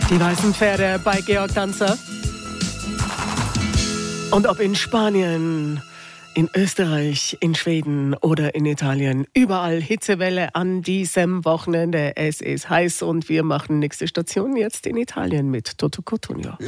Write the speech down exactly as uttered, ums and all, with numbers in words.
Die weißen Pferde bei Georg Danzer. Und ob in Spanien, in Österreich, in Schweden oder in Italien, überall Hitzewelle an diesem Wochenende. Es ist heiß und wir machen nächste Station jetzt in Italien mit Toto Cutugno.